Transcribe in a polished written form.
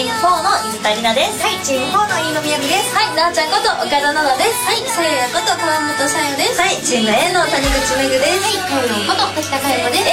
ーム4の水谷里奈です。 はい、チーム4の飯野みやびです。 はい、なあちゃんこと岡田奈々です。 はい、さややこと川本さやです。 はい、チーム A の谷口めぐです。 はい、かよよんこと滝田かよこです。